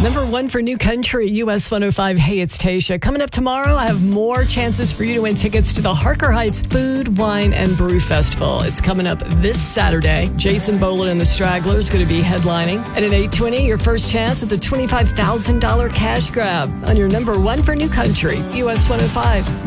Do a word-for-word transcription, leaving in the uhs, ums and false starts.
Number one for New Country, U S one oh five. Hey, it's Tasha. Coming up tomorrow, I have more chances for you to win tickets to the Harker Heights Food, Wine, and Brew Festival. It's coming up this Saturday. Jason Boland and the Stragglers going to be headlining. And at eight twenty, your first chance at the twenty-five thousand dollars cash grab on your number one for New Country, U S one oh five.